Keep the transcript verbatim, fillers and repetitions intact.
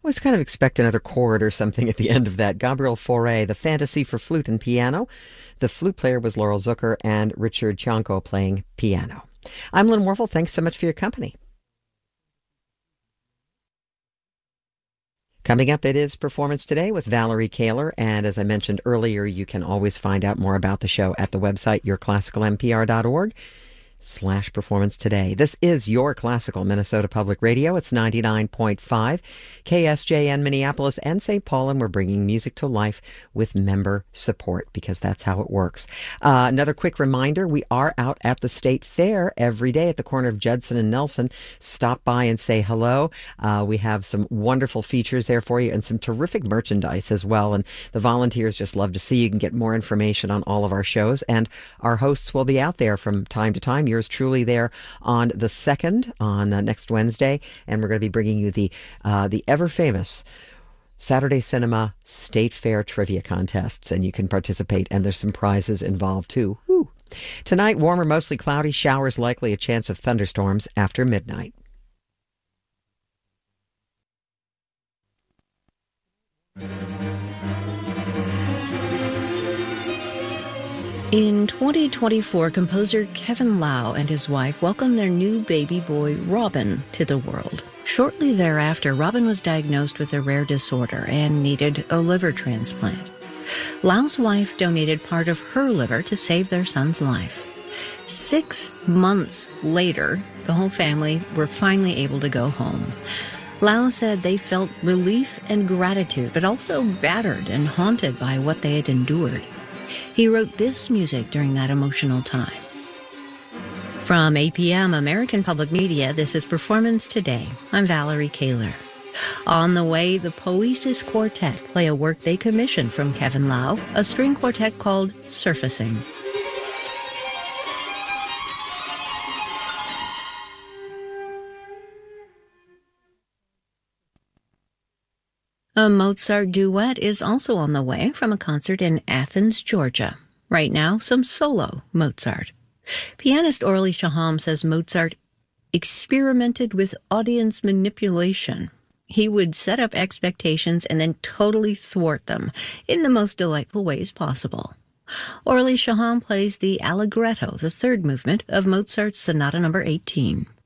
always kind of expect another chord or something at the end of that. Gabriel Fauré, the Fantasy for Flute and Piano. The flute player was Laurel Zucker, and Richard Cianco playing piano. I'm Lynn Warfel. Thanks so much for your company. Coming up, it is Performance Today with Valerie Kaler, and as I mentioned earlier, you can always find out more about the show at the website your classical m p r dot org slash performance today. This is your classical Minnesota Public Radio. It's ninety-nine point five K S J N Minneapolis and Saint Paul, and we're bringing music to life with member support because that's how it works. Uh, another quick reminder, we are out at the State Fair every day at the corner of Judson and Nelson. Stop by and say hello. Uh, we have some wonderful features there for you and some terrific merchandise as well, and the volunteers just love to see you. You can get more information on all of our shows, and our hosts will be out there from time to time. Yours truly there on the second, on uh, next Wednesday, and we're going to be bringing you the uh, the ever famous Saturday Cinema State Fair trivia contests, and you can participate, and there's some prizes involved too. Woo. Tonight, warmer, mostly cloudy, showers likely, a chance of thunderstorms after midnight. In twenty twenty-four, composer Kevin Lau and his wife welcomed their new baby boy, Robin, to the world. Shortly thereafter, Robin was diagnosed with a rare disorder and needed a liver transplant. Lau's wife donated part of her liver to save their son's life. Six months later, the whole family were finally able to go home. Lau said they felt relief and gratitude, but also battered and haunted by what they had endured. He wrote this music during that emotional time. From A P M American Public Media, this is Performance Today. I'm Valerie Kaler. On the way, the Poesis Quartet play a work they commissioned from Kevin Lau, a string quartet called Surfacing. A Mozart duet is also on the way from a concert in Athens, Georgia. Right now, some solo Mozart. Pianist Orly Shaham says Mozart experimented with audience manipulation. He would set up expectations and then totally thwart them in the most delightful ways possible. Orly Shaham plays the Allegretto, the third movement of Mozart's Sonata number eighteen.